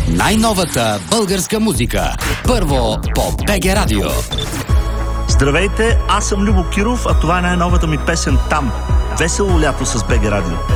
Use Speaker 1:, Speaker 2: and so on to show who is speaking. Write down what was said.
Speaker 1: Най-новата българска музика. Първо по БГ Радио.
Speaker 2: Здравейте, аз съм Любо Киров, а това е най-новата ми песен "Там". Весело лято с БГ Радио.